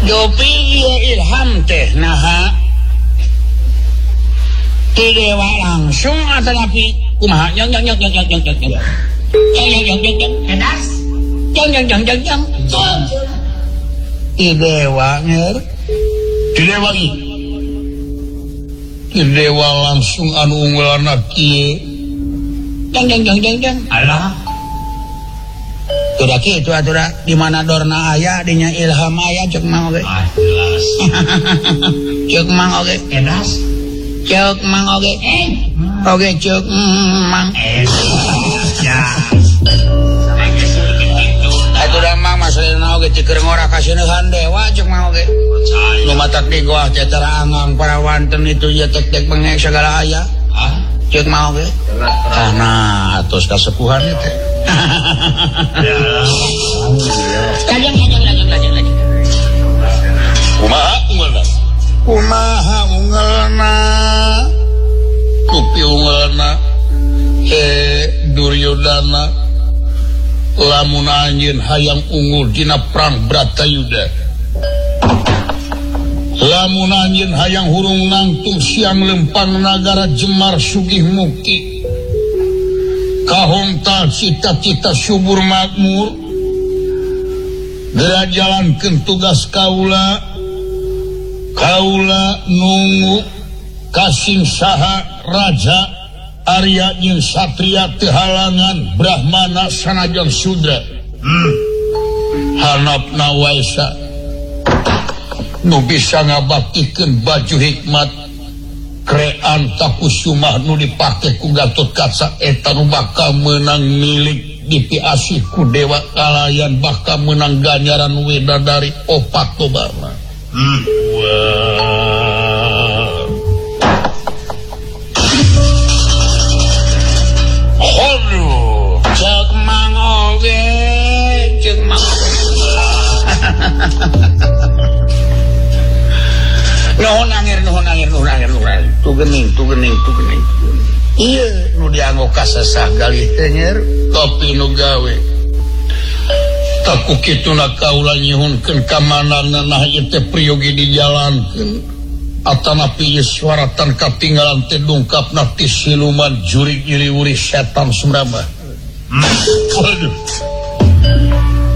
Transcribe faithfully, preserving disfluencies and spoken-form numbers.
Jopi ilham teh naha ti dewa langsung atau tapi kumaha yang yang yang yang yang yang yang yang yang yang yang yang edas yang yang yang yang yang ti dewa nger ti dewa i ti dewa langsung anu unggulanna kieu yang yang yang yang yang alah udah gitu atuh di mana dorna aya dinya ilham aya cek mang oge ah jelas cek mang oge edas cek mang oge eh oge cek mang eh ya atuh da mang masalahna oge teu keur ngora kaseunehan dewa cek mang oge nu matak di goah cara angang para wanten itu ya tek-tek bengek segala aya ah cek mang oge karena atos kasepuhan teh kajang kajang kajang kajang kajang kumaha unggalna kumaha unggalna kupi unggalna eh Duryodana lamun anjeun hayang unggul dina perang Bratayuda lamun anjeun hayang hurung nangtung siang lempang nagara Jemar sugih muki kahongtal cita-cita subur makmur geura jalankeun tugas kaula kaula nunggu kasing saha raja Arya jeung satria teu halangan Brahmana sanajan Sudra hmm. hanapna wae nu bisa ngabaktikeun baju hikmat krean takusumah nu dipake ku Gatotkaca eta nu bakal menang milik dipiasih ku dewa kalayan bakal menang ganjaran widadari opat tobana hmm. Wow. Aduh cek mang oge cek mang nuhun angir nuhun angir nuhun angir nuhun angir tu gening tu gening tu gening iya nu dianggo kasesah galih teh nyer tapi nu gawe taku kituna kaula nyuhunkeun ka manehna nah ieu teh priyogi dijalankeun atanapi yeswaratan katinggalan teh dungkapna ti siluman jurig nyiliwuri setan sumrama. Waduh